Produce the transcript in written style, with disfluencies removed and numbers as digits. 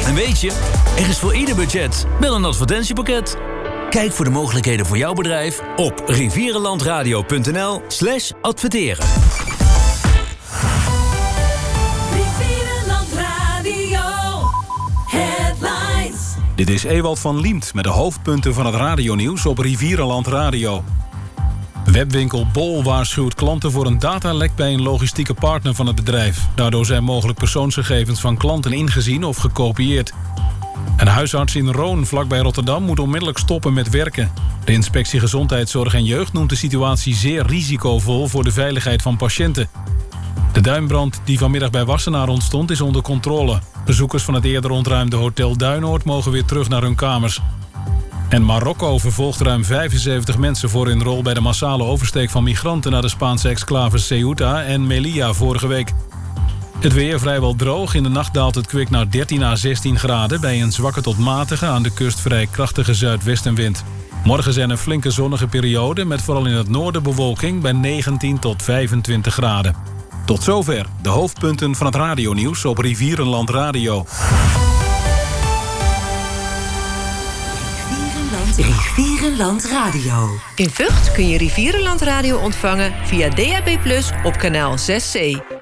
En weet je, er is voor ieder budget wel een advertentiepakket. Kijk voor de mogelijkheden voor jouw bedrijf op rivierenlandradio.nl/adverteren. Rivierenland Radio Headlines. Dit is Ewald van Liemt met de hoofdpunten van het radionieuws op Rivierenland Radio. Webwinkel Bol waarschuwt klanten voor een datalek bij een logistieke partner van het bedrijf. Daardoor zijn mogelijk persoonsgegevens van klanten ingezien of gekopieerd. Een huisarts in Roon, vlakbij Rotterdam, moet onmiddellijk stoppen met werken. De inspectie Gezondheidszorg en Jeugd noemt de situatie zeer risicovol voor de veiligheid van patiënten. De duinbrand die vanmiddag bij Wassenaar ontstond is onder controle. Bezoekers van het eerder ontruimde Hotel Duinoord mogen weer terug naar hun kamers. En Marokko vervolgt ruim 75 mensen voor hun rol bij de massale oversteek van migranten naar de Spaanse exclaves Ceuta en Melilla vorige week. Het weer vrijwel droog. In de nacht daalt het kwik naar 13 à 16 graden... bij een zwakke tot matige, aan de kust vrij krachtige zuidwestenwind. Morgen zijn er flinke zonnige perioden... met vooral in het noorden bewolking bij 19 tot 25 graden. Tot zover de hoofdpunten van het radionieuws op Rivierenland Radio. Rivierenland Radio. In Vught kun je Rivierenland Radio ontvangen via DAB+ op kanaal 6C.